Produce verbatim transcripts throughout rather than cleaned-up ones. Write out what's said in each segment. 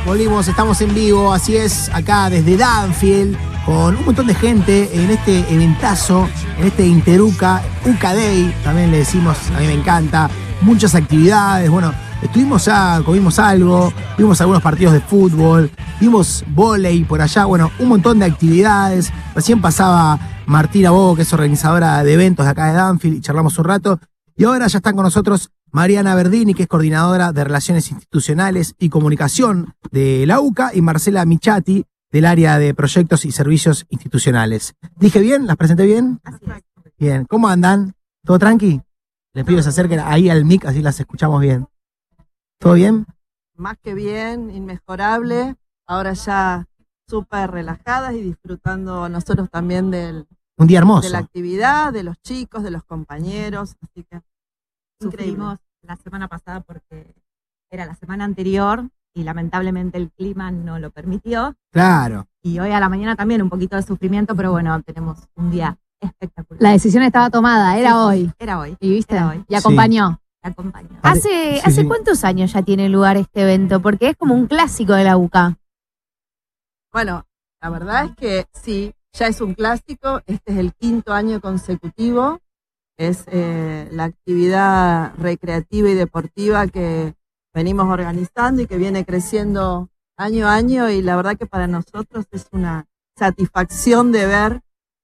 volvimos, estamos en vivo, así es, acá desde Banfield, con un montón de gente en este eventazo, en este Interuca, Uca Day, también le decimos, a mí me encanta, muchas actividades, bueno, estuvimos ya, comimos algo, vimos algunos partidos de fútbol, vimos vóley por allá, bueno, un montón de actividades, recién pasaba Martina Bobo, que es organizadora de eventos de acá de Banfield, y charlamos un rato, y ahora ya están con nosotros Mariana Verdini, que es coordinadora de Relaciones Institucionales y Comunicación de la UCA, y Marcela Michati, del área de Proyectos y Servicios Institucionales. ¿Dije bien? ¿Las presenté bien? Así es. Bien. ¿Cómo andan? ¿Todo tranqui? Les pido que se acerquen ahí al mic, así las escuchamos bien. ¿Todo bien? Más que bien, inmejorable. Ahora ya súper relajadas y disfrutando nosotros también del, Un día hermoso. de la actividad, de los chicos, de los compañeros. Así que Sufrimos la semana pasada porque era la semana anterior y lamentablemente el clima no lo permitió. Claro. Y hoy a la mañana también un poquito de sufrimiento, pero bueno, tenemos un día espectacular. La decisión estaba tomada, era Sí, sí, hoy. Era hoy. ¿Y viste? Era hoy. Y acompañó. Te acompaño. Pare- ¿Hace, sí, ¿hace sí. cuántos años ya tiene lugar este evento? Porque es como un clásico de la UCA. bueno, la verdad es que sí, ya es un clásico. Este es el quinto año consecutivo. Es eh, la actividad recreativa y deportiva que venimos organizando y que viene creciendo año a año, y la verdad que para nosotros es una satisfacción de ver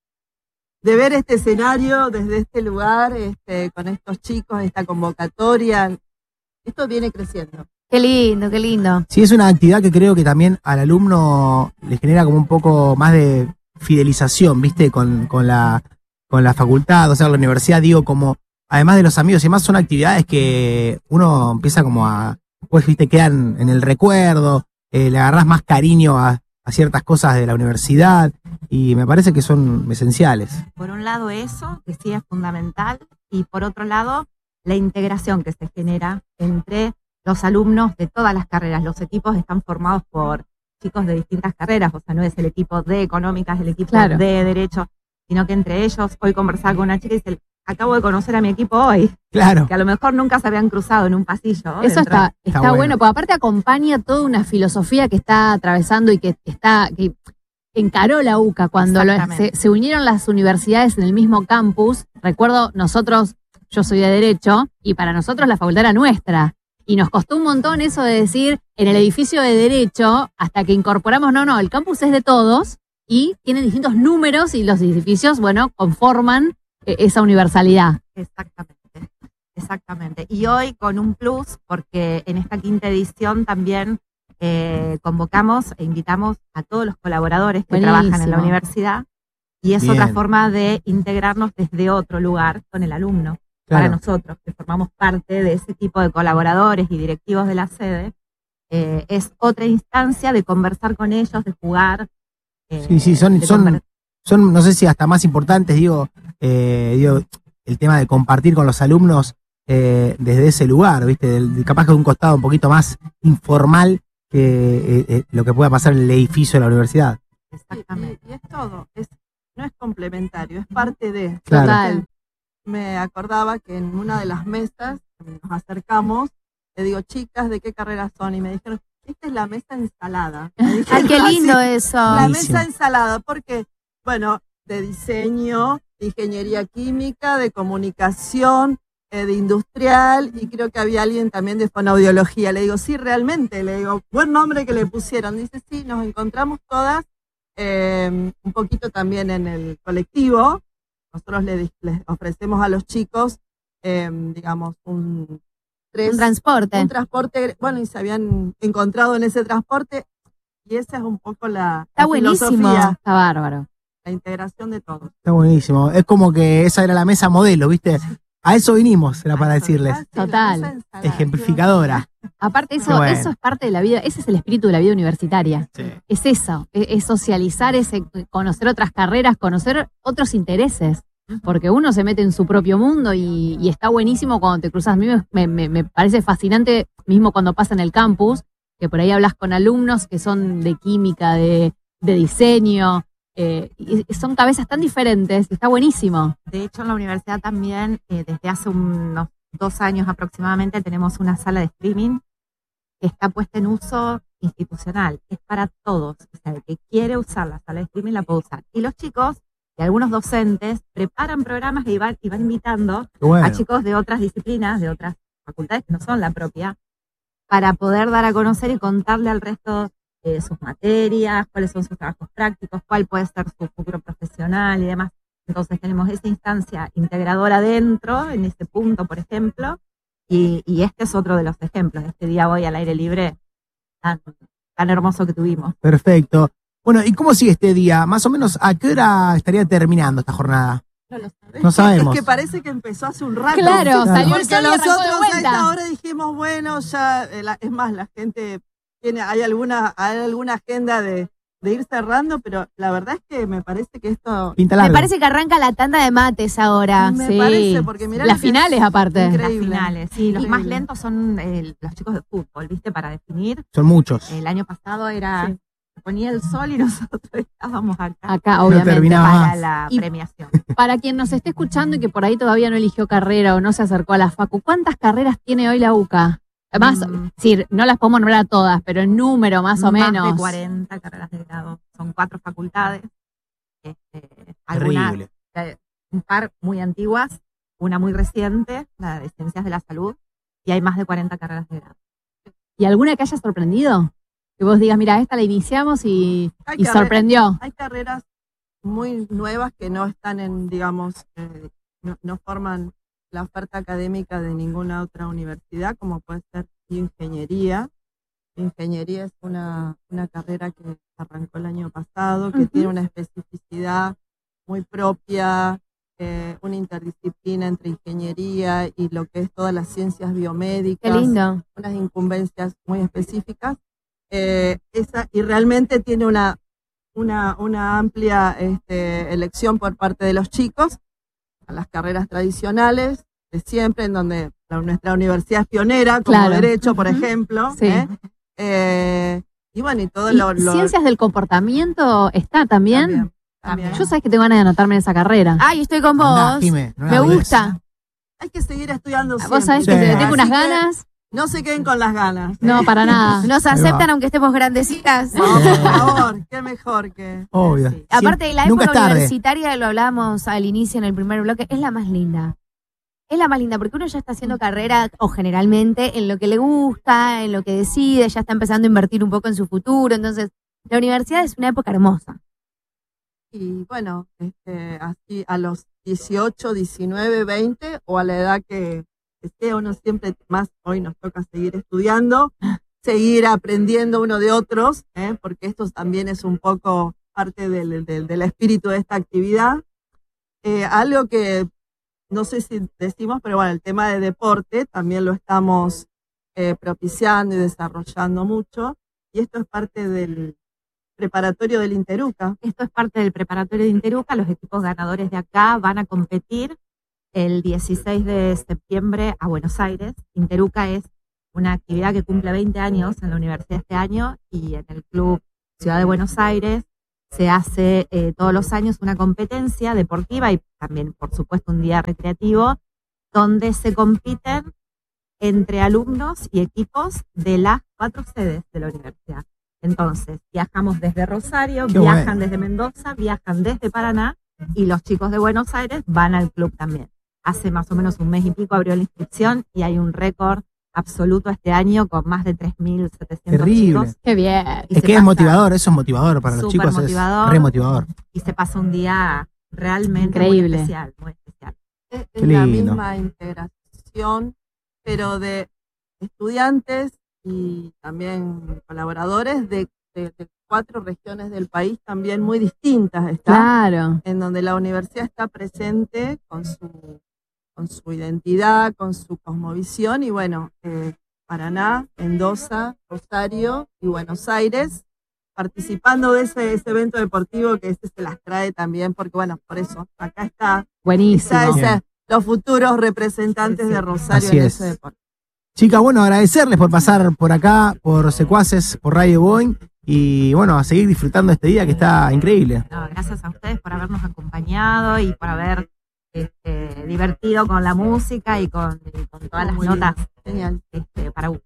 de ver este escenario desde este lugar, este, con estos chicos, esta convocatoria. Esto viene creciendo. Qué lindo, qué lindo. Sí, es una actividad que creo que también al alumno le genera como un poco más de fidelización, ¿viste? Con, con la con la facultad, o sea, la universidad, digo, como, además de los amigos y demás, son actividades que uno empieza como a, pues, ¿viste? Quedan en el recuerdo, eh, le agarrás más cariño a, a ciertas cosas de la universidad, y me parece que son esenciales. Por un lado eso, que sí es fundamental, y por otro lado, la integración que se genera entre los alumnos de todas las carreras. Los equipos están formados por chicos de distintas carreras, o sea, no es el equipo de económicas, el equipo Claro. de derecho, sino que entre ellos, hoy conversaba con una chica y dice, acabo de conocer a mi equipo hoy, Claro. que a lo mejor nunca se habían cruzado en un pasillo. Eso dentro. está, está, bueno. bueno, porque aparte acompaña toda una filosofía que está atravesando y que está, que encaró la UCA cuando lo- Exactamente. se, se unieron las universidades en el mismo campus. Recuerdo, nosotros, yo soy de Derecho, y para nosotros la facultad era nuestra. Y nos costó un montón eso de decir, en el edificio de Derecho, hasta que incorporamos, no, no, el campus es de todos y tienen distintos números y los edificios, bueno, conforman eh, esa universalidad. Exactamente, exactamente. Y hoy con un plus, porque en esta quinta edición también eh, convocamos e invitamos a todos los colaboradores que Buenísimo. trabajan en la universidad, y es Bien. otra forma de integrarnos desde otro lugar con el alumno. Claro. Para nosotros, que formamos parte de ese tipo de colaboradores y directivos de la sede, eh, es otra instancia de conversar con ellos, de jugar. eh, Sí, sí, son, de son, conver- son, no sé si hasta más importantes, digo, eh, digo, el tema de compartir con los alumnos eh, desde ese lugar, ¿viste? Del- capaz que de un costado un poquito más informal que eh, eh, lo que pueda pasar en el edificio de la universidad. Exactamente. Y, y es todo, es, no es complementario, es parte de. Claro. Total. Me acordaba que en una de las mesas nos acercamos, le digo, chicas, ¿de qué carrera son? Y me dijeron, esta es la mesa ensalada. Me dijeron Ay, qué así, lindo eso. La Buenísimo. mesa ensalada, porque, bueno, de diseño, de ingeniería química, de comunicación, eh, de industrial, y creo que había alguien también de fonoaudiología. Le digo, sí, realmente, le digo, buen nombre que le pusieron. Dice, sí, nos encontramos todas, eh, un poquito también en el colectivo. Nosotros les, les ofrecemos a los chicos, eh, digamos, un, tres, Un transporte. un transporte, bueno, y se habían encontrado en ese transporte, y esa es un poco la, Está la buenísimo. filosofía, Está bárbaro. la integración de todos. Está buenísimo. Es como que esa era la mesa modelo, ¿viste? A eso vinimos, era para Ah, eso, decirles. ah, sí, la Total. mesa ensalada, Ejemplificadora. Aparte, Qué eso, bueno. eso es parte de la vida, ese es el espíritu de la vida universitaria. Sí. Es eso, es, es socializar, es eh, conocer otras carreras, conocer otros intereses. Porque uno se mete en su propio mundo y, y está buenísimo cuando te cruzas. A mí me, me- me parece fascinante, mismo cuando pasa en el campus, que por ahí hablas con alumnos que son de química, de, de diseño, eh, y y son cabezas tan diferentes, y está buenísimo. De hecho, en la universidad también, eh, desde hace unos dos años aproximadamente, tenemos una sala de streaming que está puesta en uso institucional, es para todos. O sea, el que quiere usar la sala de streaming la puede usar. Y los chicos y algunos docentes preparan programas y van, y van invitando Bueno. a chicos de otras disciplinas, de otras facultades que no son la propia, para poder dar a conocer y contarle al resto eh, sus materias, cuáles son sus trabajos prácticos, cuál puede ser su futuro profesional y demás. Entonces tenemos esa instancia integradora dentro, en este punto, por ejemplo, y, y este es otro de los ejemplos, este día hoy al aire libre tan, tan hermoso que tuvimos. Perfecto. Bueno, ¿y cómo sigue este día? Más o menos, ¿a qué hora estaría terminando esta jornada? No lo sabés. No sabemos. Es que parece que empezó hace un rato. Claro, salió el Porque sol y arrancó de nosotros a vuelta. esta hora dijimos, bueno, ya, eh, la- es más, la gente tiene, hay alguna, hay alguna agenda de, de ir cerrando, pero la verdad es que me parece que esto Pinta Me largo. parece que arranca la tanda de mates ahora. me Sí. parece, porque mirá Las lo que finales, es aparte. increíble. Las finales, sí, los más Increíble. lentos son eh, los chicos de fútbol, ¿viste? Para definir. Son muchos. El año pasado era, Sí. se ponía el sol y nosotros estábamos acá Acá, obviamente. terminaba. para más. la Y- premiación. Para quien nos esté escuchando y que por ahí todavía no eligió carrera o no se acercó a la facu, ¿cuántas carreras tiene hoy la UCA? Además, Mm. sí, no las podemos nombrar a todas, pero en número más o menos. Más de cuarenta carreras de grado. Son cuatro facultades. Este, algunas, Terrible. eh, un par muy antiguas, una muy reciente, la de Ciencias de la Salud, y hay más de cuarenta carreras de grado. ¿Y alguna que haya sorprendido? Que vos digas, mira, esta la iniciamos y, Hay y carre- sorprendió. Hay carreras muy nuevas que no están en, digamos, eh, no, no forman la oferta académica de ninguna otra universidad, como puede ser ingeniería. Ingeniería es una, una carrera que arrancó el año pasado, que Ujú. tiene una especificidad muy propia, eh, una interdisciplina entre ingeniería y lo que es todas las ciencias biomédicas, Qué lindo. unas incumbencias muy específicas. Eh, esa, y realmente tiene una, una, una amplia este, elección por parte de los chicos a las carreras tradicionales de siempre, en donde la- nuestra universidad es pionera, como Claro. Derecho, por Ujú. ejemplo. Sí. ¿eh? Eh, y bueno, y todo ¿Y lo... lo- ciencias del comportamiento está también? también, también. Yo sabes que tengo ganas de anotarme en esa carrera. Ay, estoy con Andá, vos. Jime, no la Me dudes. gusta. Hay que seguir estudiando siempre. Vos sabés Sí. que te- tengo Así unas que ganas. No se queden con las ganas. ¿eh? No, para nada. Nos Ahí aceptan va. aunque estemos grandecitas. No, por favor, qué mejor que... Obvio. Sí. Aparte, la Nunca época es tarde. universitaria, lo hablábamos al inicio en el primer bloque, es la más linda. Es la más linda porque uno ya está haciendo carrera, o generalmente, en lo que le gusta, en lo que decide, ya está empezando a invertir un poco en su futuro. Entonces, la universidad es una época hermosa. Y bueno, este, así a los dieciocho, diecinueve, veinte o a la edad que, que sea, uno siempre más, hoy nos toca seguir estudiando, seguir aprendiendo uno de otros, ¿eh? Porque esto también es un poco parte del, del, del espíritu de esta actividad. Eh, algo que no sé si decimos, pero bueno, el tema de deporte también lo estamos eh, propiciando y desarrollando mucho, y esto es parte del preparatorio del Interuca. Esto es parte del preparatorio de Interuca. Los equipos ganadores de acá van a competir el dieciséis de septiembre a Buenos Aires. Interuca es una actividad que cumple veinte años en la universidad este año, y en el Club Ciudad de Buenos Aires se hace eh, todos los años una competencia deportiva y también, por supuesto, un día recreativo donde se compiten entre alumnos y equipos de las cuatro sedes de la universidad. Entonces, viajamos desde Rosario, Qué viajan bueno. desde Mendoza, viajan desde Paraná, y los chicos de Buenos Aires van al club también. Hace más o menos un mes y pico abrió la inscripción y hay un récord absoluto este año con más de tres mil setecientos Terrible. chicos. Qué bien. Y Es se que es pasa- motivador, eso es motivador para los Súper chicos, motivador. es re motivador. Y se pasa un día realmente Increíble. muy especial, muy especial. Es, Qué es la lindo. misma integración, pero de estudiantes y también colaboradores de, de- de cuatro regiones del país también muy distintas, está, Claro. en donde la universidad está presente con su, con su identidad, con su cosmovisión, y bueno, eh, Paraná, Mendoza, Rosario y Buenos Aires, participando de ese, ese evento deportivo que ese se las trae también, porque bueno, por eso, acá está Buenísimo. Quizá Bien. ese- los futuros representantes Sí, sí. de Rosario Así en es. ese deporte. Chicas, bueno, agradecerles por pasar por acá, por Secuaces, por Radio Boeing, y bueno, a seguir disfrutando este día que está increíble. No, gracias a ustedes por habernos acompañado y por haber este, divertido con la música y con, y con todas las Muy notas Genial. este, para UTA.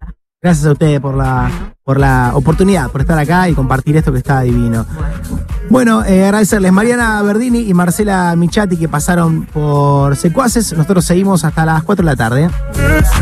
Gracias a ustedes por la, por la oportunidad, por estar acá y compartir esto que está divino. Bueno, eh, agradecerles Mariana Verdini y Marcela Michati que pasaron por Secuaces. Nosotros seguimos hasta las cuatro de la tarde.